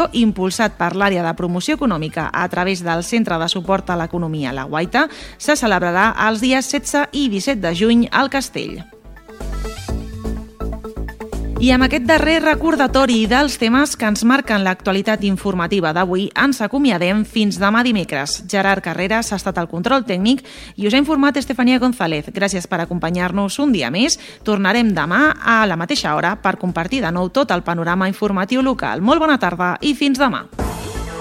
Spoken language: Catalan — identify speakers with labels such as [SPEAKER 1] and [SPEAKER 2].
[SPEAKER 1] d'acció impulsat per l'àrea de promoció econòmica a través del Centre de Suport a l'Economia La Guaita se celebrarà els dies 16 i 17 de juny al Castell. I amb aquest darrer recordatori dels temes que ens marquen l'actualitat informativa d'avui, ens acomiadem fins demà dimecres. Gerard Carreras ha estat al control tècnic i us ha informat Estefania González. Gràcies per acompanyar-nos un dia més. Tornarem demà a la mateixa hora per compartir de nou tot el panorama informatiu local. Molt bona tarda i fins demà.